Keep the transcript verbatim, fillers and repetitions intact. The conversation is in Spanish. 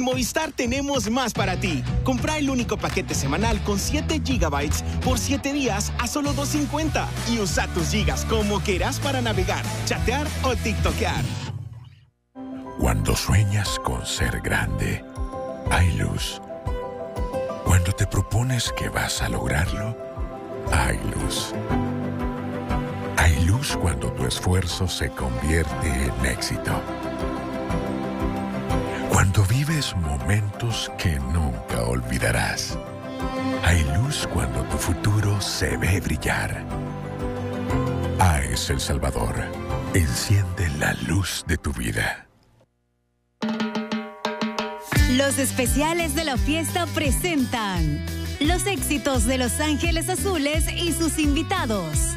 Movistar tenemos más para ti. Compra el único paquete semanal con siete gigabytes por siete días a solo dos cincuenta y usa tus gigas como quieras para navegar, chatear o tiktokear. Cuando sueñas con ser grande, hay luz. Cuando te propones que vas a lograrlo, hay luz. Hay luz cuando tu esfuerzo se convierte en éxito. Cuando vives momentos que nunca olvidarás. Hay luz cuando tu futuro se ve brillar. A E S El Salvador. Enciende la luz de tu vida. Los especiales de la fiesta presentan los éxitos de Los Ángeles Azules y sus invitados.